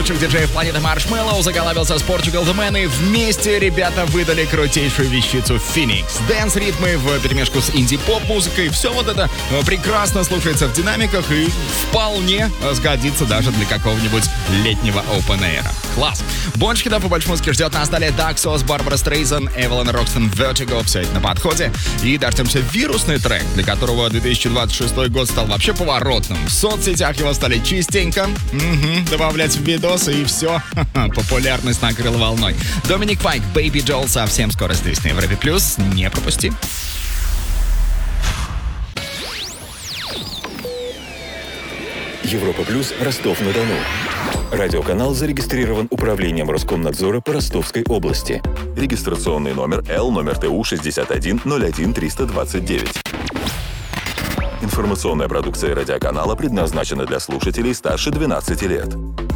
лучших диджеев планеты Маршмеллоу заголовился с Portugal The Man, и вместе ребята выдали крутейшую вещицу Phoenix. Дэнс-ритмы вперемешку с инди-поп-музыкой. Все вот это прекрасно слушается в динамиках и вполне сгодится даже для какого-нибудь летнего open-air. Класс! Больше хитов и больше музыки ждет нас далее Daxos, Барбара Стрейзен, Эвелин Рокстон, Vertigo. Все это на подходе. И дождемся вирусный трек, для которого 2026 год стал вообще поворотным. В соцсетях его стали частенько добавлять в видосы, и все. Популярность накрыла волной. Доминик Файк, Baby Joel совсем скоро здесь на Европе+. Не пропусти. Европа Плюс, Ростов-на-Дону. Радиоканал зарегистрирован Управлением Роскомнадзора по Ростовской области. Регистрационный номер Л, номер ТУ 6101329. Информационная продукция радиоканала предназначена для слушателей старше 12 лет.